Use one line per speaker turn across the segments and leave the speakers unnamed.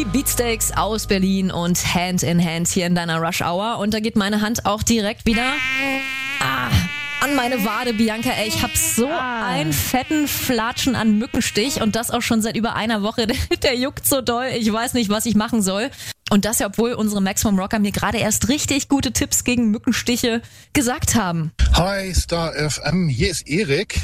Die Beatsteaks aus Berlin und Hand in Hand hier in deiner Rush Hour. Und da geht meine Hand auch direkt wieder an meine Wade, Bianca. Ey, ich hab so einen fetten Flatschen an Mückenstich und das auch schon seit über einer Woche. Der juckt so doll. Ich weiß nicht, was ich machen soll. Und das ja, obwohl unsere Maximum Rocker mir gerade erst richtig gute Tipps gegen Mückenstiche gesagt haben.
Hi, Star FM. Hier ist Erik.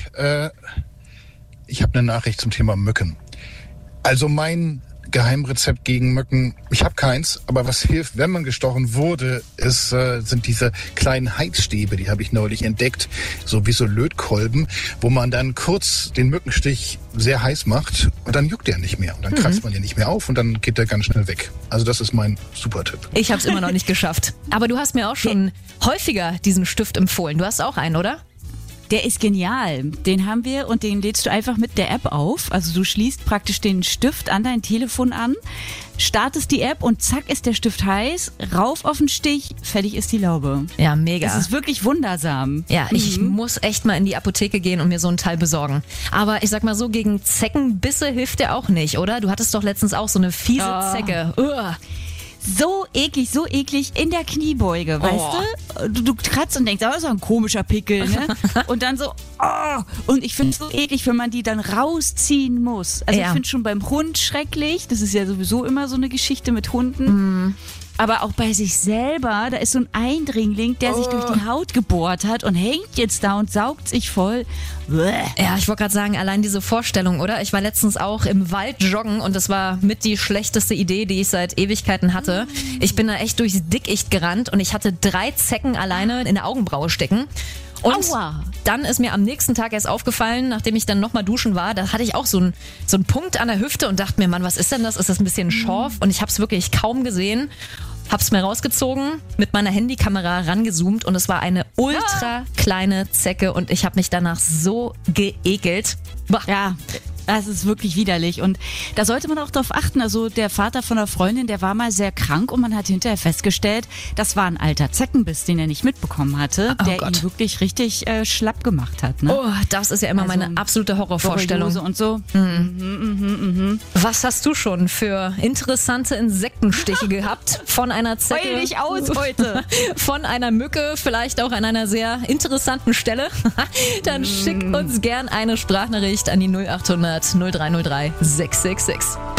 Ich habe eine Nachricht zum Thema Mücken. Also mein Geheimrezept gegen Mücken, ich habe keins, aber was hilft, wenn man gestochen wurde, sind diese kleinen Heizstäbe, die habe ich neulich entdeckt, so wie so Lötkolben, wo man dann kurz den Mückenstich sehr heiß macht und dann juckt der nicht mehr und dann kratzt man den nicht mehr auf und dann geht der ganz schnell weg. Also das ist mein Super-Tipp.
Ich habe es immer noch nicht geschafft. Aber du hast mir auch schon häufiger diesen Stift empfohlen. Du hast auch einen, oder?
Der ist genial. Den haben wir und den lädst du einfach mit der App auf. Also du schließt praktisch den Stift an dein Telefon an, startest die App und zack ist der Stift heiß, rauf auf den Stich, fertig ist die Laube.
Ja, mega.
Das ist wirklich wundersam.
Ja, ich muss echt mal in die Apotheke gehen und mir so ein Teil besorgen. Aber ich sag mal so, gegen Zeckenbisse hilft der auch nicht, oder? Du hattest doch letztens auch so eine fiese Zecke.
So eklig in der Kniebeuge, weißt du? Du kratzt und denkst, das ist ein komischer Pickel, ne? Und dann so, und ich finde es so eklig, wenn man die dann rausziehen muss. Also ich finde schon beim Hund schrecklich, das ist ja sowieso immer so eine Geschichte mit Hunden. Aber auch bei sich selber, da ist so ein Eindringling, der sich durch die Haut gebohrt hat und hängt jetzt da und saugt sich voll.
Ja, ich wollte gerade sagen, allein diese Vorstellung, oder? Ich war letztens auch im Wald joggen und das war mit die schlechteste Idee, die ich seit Ewigkeiten hatte. Ich bin da echt durchs Dickicht gerannt und ich hatte 3 Zecken alleine in der Augenbraue stecken. Und dann ist mir am nächsten Tag erst aufgefallen, nachdem ich dann nochmal duschen war, da hatte ich auch so einen Punkt an der Hüfte und dachte mir, Mann, was ist denn das? Ist das ein bisschen Schorf? Und ich habe es wirklich kaum gesehen. Hab's mir rausgezogen, mit meiner Handykamera rangezoomt und es war eine ultra kleine Zecke und ich habe mich danach so geekelt.
Ja, das ist wirklich widerlich und da sollte man auch drauf achten. Also der Vater von einer Freundin, der war mal sehr krank und man hat hinterher festgestellt, das war ein alter Zeckenbiss, den er nicht mitbekommen hatte, der ihn wirklich richtig schlapp gemacht hat. Ne?
Oh, das ist ja immer meine absolute Horrorvorstellung.
Und so.
Was hast du schon für interessante Insektenstiche gehabt? Von einer Zecke?
Heul dich aus heute.
Von einer Mücke, vielleicht auch an einer sehr interessanten Stelle? Dann schick uns gern eine Sprachnachricht an die 0800 0303 666.